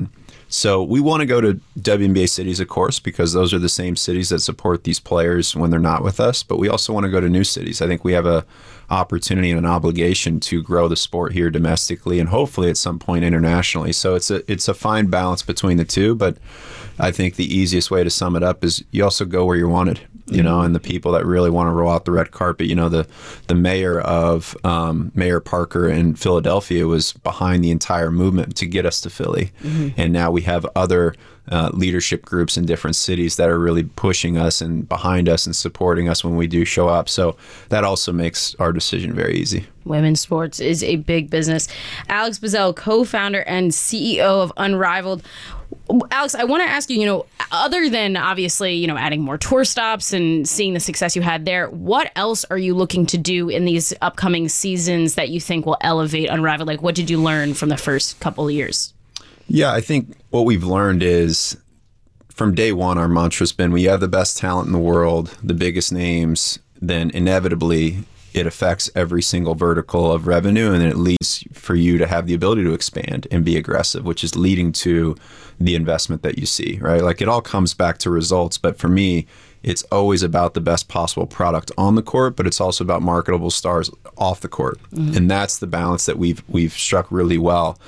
So we want to go to W N B A cities, of course, because those are the same cities that support these players when they're not with us. But we also want to go to new cities. I think we have a opportunity and an obligation to grow the sport here domestically and hopefully at some point internationally. So it's a it's a fine balance between the two. But I think the easiest way to sum it up is you also go where you're wanted. You know, and the people that really want to roll out the red carpet, you know, the the mayor of um, Mayor Parker in Philadelphia was behind the entire movement to get us to Philly. Mm-hmm. And now we have other uh, leadership groups in different cities that are really pushing us and behind us and supporting us when we do show up. So that also makes our decision very easy. Women's sports is a big business. Alex Bazell, co-founder and C E O of Unrivaled. Alex, I want to ask you, you know, other than obviously, you know, adding more tour stops and seeing the success you had there, what else are you looking to do in these upcoming seasons that you think will elevate Unrivaled? Like, what did you learn from the first couple of years? Yeah, I think what we've learned is from day one, our mantra's been we have the best talent in the world, the biggest names, then inevitably it affects every single vertical of revenue, and it leads for you to have the ability to expand and be aggressive, which is leading to the investment that you see, right? Like it all comes back to results, but for me, it's always about the best possible product on the court, but it's also about marketable stars off the court. Mm-hmm. And that's the balance that we've we've struck really well.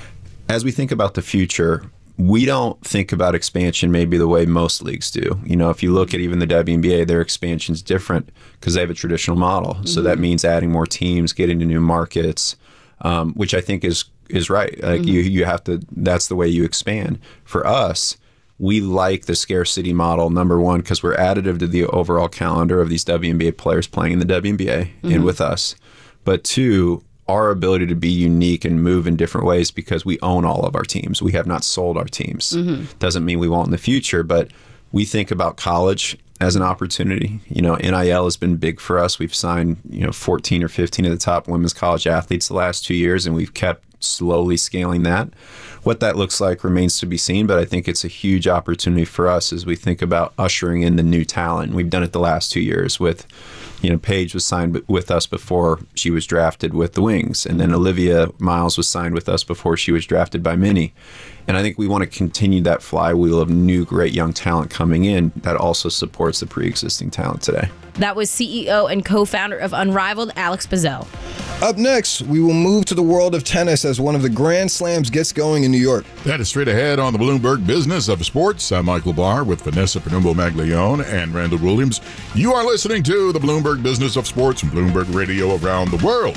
As we think about the future, we don't think about expansion maybe the way most leagues do. You know, if you look at even the W N B A, their expansion's different because they have a traditional model. Mm-hmm. So that means adding more teams, getting to new markets, um, which I think is is right. Like mm-hmm. you, you have to. That's the way you expand. For us, we like the scarcity model. Number one, because we're additive to the overall calendar of these W N B A players playing in the W N B A mm-hmm. and with us. But two, our ability to be unique and move in different ways because we own all of our teams. We have not sold our teams. Mm-hmm. Doesn't mean we won't in the future, but we think about college as an opportunity. You know, N I L has been big for us. We've signed, you know, fourteen or fifteen of the top women's college athletes the last two years, and we've kept slowly scaling that. What that looks like remains to be seen, but I think it's a huge opportunity for us as we think about ushering in the new talent. We've done it the last two years with, you know, Paige was signed with us before she was drafted with the Wings, and then Olivia Miles was signed with us before she was drafted by Minnie. And I think we want to continue that flywheel of new, great young talent coming in that also supports the pre-existing talent today. That was C E O and co-founder of Unrivaled, Alex Bazell. Up next, we will move to the world of tennis as one of the Grand Slams gets going in New York. That is straight ahead on the Bloomberg Business of Sports. I'm Michael Barr with Vanessa Panumbo-Maglione and Randall Williams. You are listening to the Bloomberg Business of Sports from Bloomberg Radio around the world.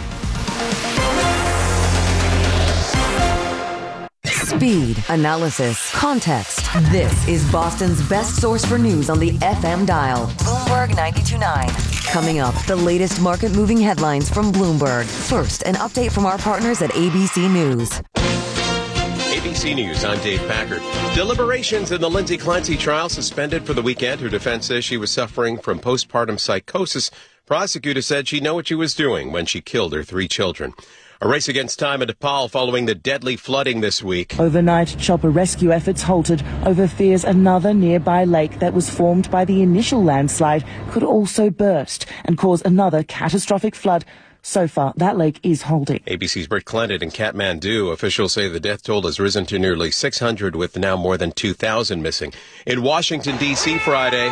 Speed, analysis, context. This is Boston's best source for news on the F M dial. Bloomberg ninety-two point nine. Coming up, the latest market-moving headlines from Bloomberg. First, an update from our partners at A B C News. A B C News, I'm Dave Packard. Deliberations in the Lindsay Clancy trial suspended for the weekend. Her defense says she was suffering from postpartum psychosis. Prosecutors said she knew what she was doing when she killed her three children. A race against time in Nepal following the deadly flooding this week. Overnight, chopper rescue efforts halted over fears another nearby lake that was formed by the initial landslide could also burst and cause another catastrophic flood. So far, that lake is holding. A B C's Britt Clendet in Kathmandu. Officials say the death toll has risen to nearly six hundred, with now more than two thousand missing. In Washington, D C Friday,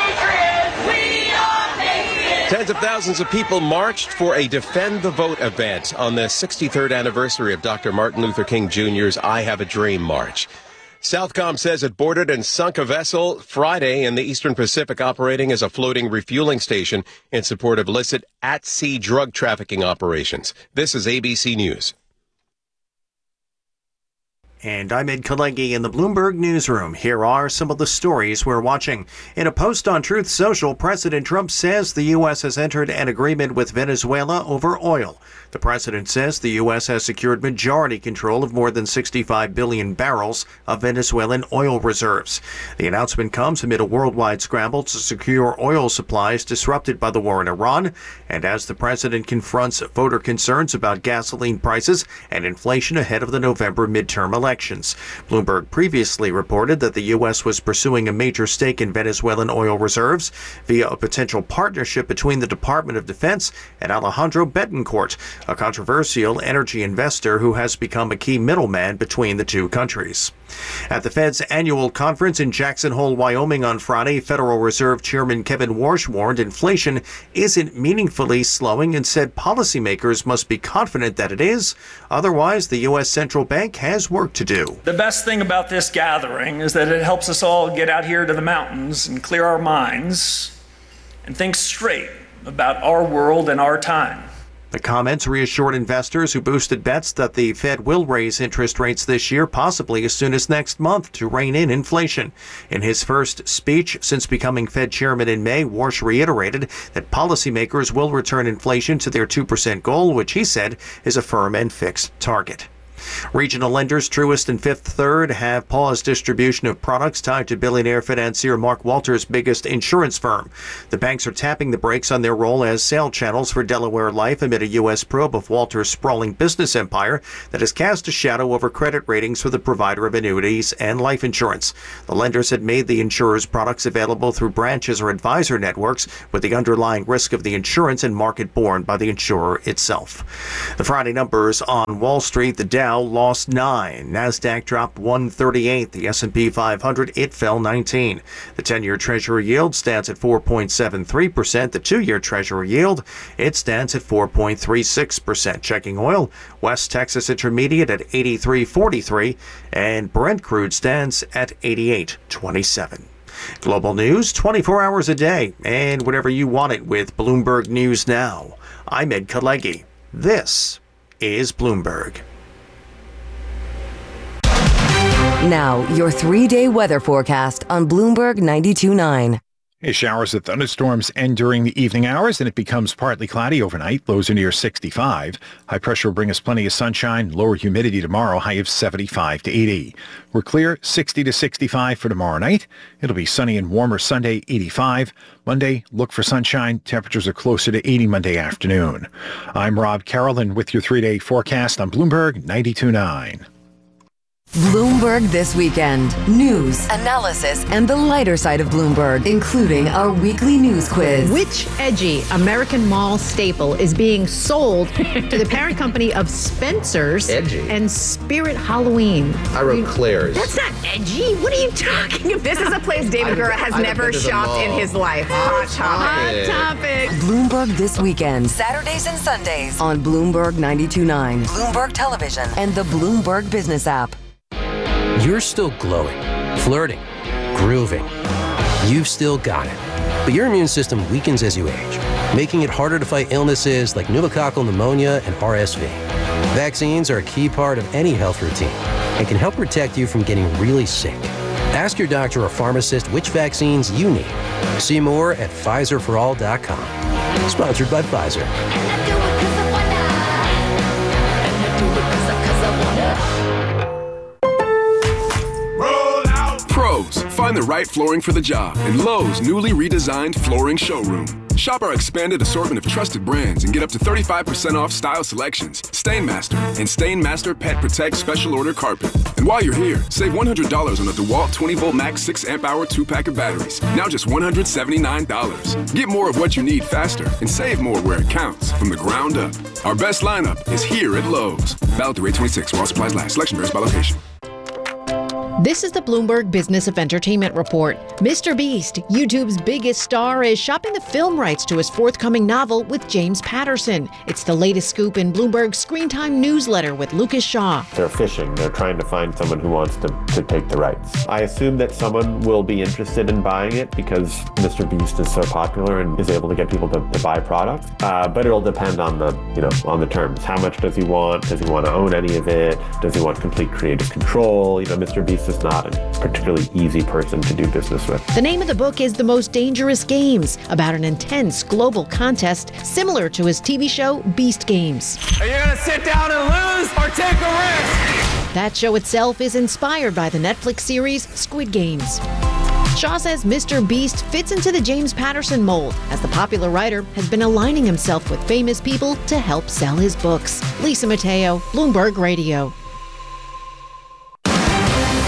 tens of thousands of people marched for a Defend the Vote event on the sixty-third anniversary of Doctor Martin Luther King Junior's I Have a Dream March. Southcom says it boarded and sunk a vessel Friday in the Eastern Pacific operating as a floating refueling station in support of illicit at-sea drug trafficking operations. This is A B C News. And I'm Ed Kalegi in the Bloomberg Newsroom. Here are some of the stories we're watching. In a post on Truth Social, President Trump says the U S has entered an agreement with Venezuela over oil. The president says the U S has secured majority control of more than sixty-five billion barrels of Venezuelan oil reserves. The announcement comes amid a worldwide scramble to secure oil supplies disrupted by the war in Iran, and as the president confronts voter concerns about gasoline prices and inflation ahead of the November midterm elections. Bloomberg previously reported that the U S was pursuing a major stake in Venezuelan oil reserves via a potential partnership between the Department of Defense and Alejandro Betancourt, a controversial energy investor who has become a key middleman between the two countries. At the Fed's annual conference in Jackson Hole, Wyoming on Friday, Federal Reserve Chairman Kevin Warsh warned inflation isn't meaningfully slowing and said policymakers must be confident that it is. Otherwise, the U S central bank has work to do. The best thing about this gathering is that it helps us all get out here to the mountains and clear our minds and think straight about our world and our time. The comments reassured investors who boosted bets that the Fed will raise interest rates this year, possibly as soon as next month, to rein in inflation. In his first speech since becoming Fed chairman in May, Warsh reiterated that policymakers will return inflation to their two percent goal, which he said is a firm and fixed target. Regional lenders Truist and Fifth Third have paused distribution of products tied to billionaire financier Mark Walters' biggest insurance firm. The banks are tapping the brakes on their role as sale channels for Delaware Life amid a U S probe of Walters' sprawling business empire that has cast a shadow over credit ratings for the provider of annuities and life insurance. The lenders had made the insurer's products available through branches or advisor networks, with the underlying risk of the insurance and market borne by the insurer itself. The Friday numbers on Wall Street: the Dow lost nine, NASDAQ dropped one thirty-eight, the S and P five hundred, it fell nineteen. The ten-year Treasury yield stands at four point seven three percent. The two-year Treasury yield, it stands at four point three six percent. Checking oil, West Texas Intermediate at eighty-three forty-three, and Brent crude stands at eighty-eight twenty-seven. Global news twenty-four hours a day, and whenever you want it with Bloomberg News Now. I'm Ed Kalegi. This is Bloomberg. Now, your three-day weather forecast on Bloomberg ninety-two point nine. Hey, showers and thunderstorms end during the evening hours, and it becomes partly cloudy overnight. Lows are near sixty-five. High pressure will bring us plenty of sunshine. Lower humidity tomorrow, high of seventy-five to eighty. We're clear, sixty to sixty-five for tomorrow night. It'll be sunny and warmer Sunday, eighty-five. Monday, look for sunshine. Temperatures are closer to eighty Monday afternoon. I'm Rob Carrollin with your three-day forecast on Bloomberg ninety-two point nine. Bloomberg This Weekend. News, analysis, and the lighter side of Bloomberg, including our weekly news quiz. Which edgy American mall staple is being sold to the parent company of Spencer's edgy. and Spirit Halloween? I wrote Claire's. That's not edgy. What are you talking about? This is a place David Gura has never shopped in his life. Hot topic. Hot topic. Bloomberg This Weekend. Saturdays and Sundays on Bloomberg ninety-two point nine, Bloomberg Television, and the Bloomberg Business app. You're still glowing, flirting, grooving. You've still got it. But your immune system weakens as you age, making it harder to fight illnesses like pneumococcal pneumonia and R S V. Vaccines are a key part of any health routine and can help protect you from getting really sick. Ask your doctor or pharmacist which vaccines you need. See more at Pfizer for all dot com. Sponsored by Pfizer. Pros, find the right flooring for the job in Lowe's newly redesigned flooring showroom. Shop our expanded assortment of trusted brands and get up to thirty-five percent off style selections, Stainmaster, and Stainmaster Pet Protect Special Order Carpet. And while you're here, save one hundred dollars on a DeWalt twenty volt max six amp hour two pack of batteries, now just one hundred seventy-nine dollars. Get more of what you need faster and save more where it counts from the ground up. Our best lineup is here at Lowe's. Valid through eight twenty-six while supplies last. Selection varies by location. This is the Bloomberg Business of Entertainment Report. Mister Beast, YouTube's biggest star, is shopping the film rights to his forthcoming novel with James Patterson. It's the latest scoop in Bloomberg's Screen Time newsletter with Lucas Shaw. They're fishing. They're trying to find someone who wants to, to take the rights. I assume that someone will be interested in buying it because Mister Beast is so popular and is able to get people to, to buy products. Uh, but it'll depend on the, you know, on the terms. How much does he want? Does he want to own any of it? Does he want complete creative control? You know, Mister Beast is not a particularly easy person to do business with. The name of the book is The Most Dangerous Games, about an intense global contest similar to his T V show Beast Games. Are you going to sit down and lose or take a risk? That show itself is inspired by the Netflix series Squid Games. Shaw says Mister Beast fits into the James Patterson mold, as the popular writer has been aligning himself with famous people to help sell his books. Lisa Mateo, Bloomberg Radio. Bloomberg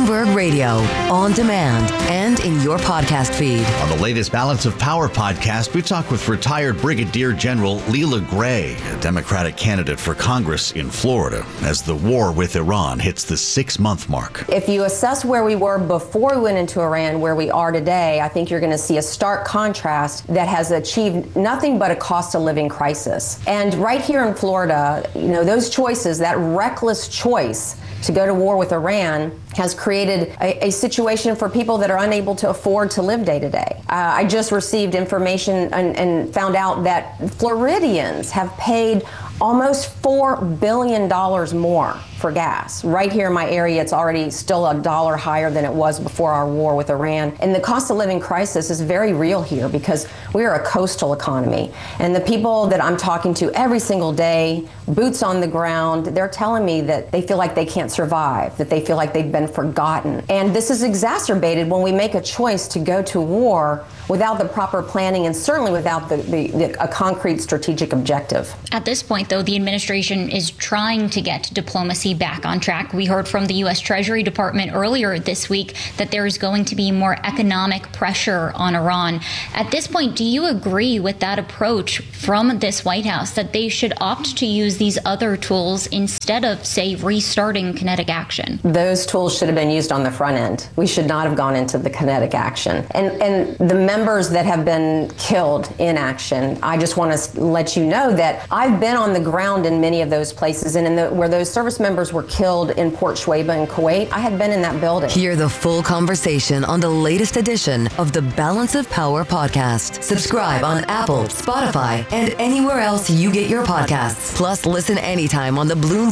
Bloomberg Radio, on demand, and in your podcast feed. On the latest Balance of Power podcast, we talk with retired Brigadier General Leila Gray, a Democratic candidate for Congress in Florida, as the war with Iran hits the six-month mark. If you assess where we were before we went into Iran, where we are today, I think you're going to see a stark contrast that has achieved nothing but a cost of living crisis. And right here in Florida, you know, those choices, that reckless choice to go to war with Iran has created a, a situation for people that are unable to afford to live day to day. Uh, I just received information and, and found out that Floridians have paid almost four billion dollars more for gas. Right here in my area, it's already still a dollar higher than it was before our war with Iran. And the cost of living crisis is very real here because we are a coastal economy. And the people that I'm talking to every single day, boots on the ground, they're telling me that they feel like they can't survive, that they feel like they've been forgotten. And this is exacerbated when we make a choice to go to war without the proper planning and certainly without the, the, the a concrete strategic objective. At this point, though, the administration is trying to get diplomacy back on track. We heard from the U S Treasury Department earlier this week that there is going to be more economic pressure on Iran. At this point, do you agree with that approach from this White House, that they should opt to use these other tools instead of, say, restarting kinetic action? Those tools should have been used on the front end. We should not have gone into the kinetic action. And, and the members that have been killed in action, I just want to let you know that I've been on the ground in many of those places, and in the, where those service members were killed in Port Shuaibah in Kuwait, I had been in that building. Hear the full conversation on the latest edition of the Balance of Power podcast. Subscribe on Apple, Spotify, and anywhere else you get your podcasts. Plus, listen anytime on the Bloomberg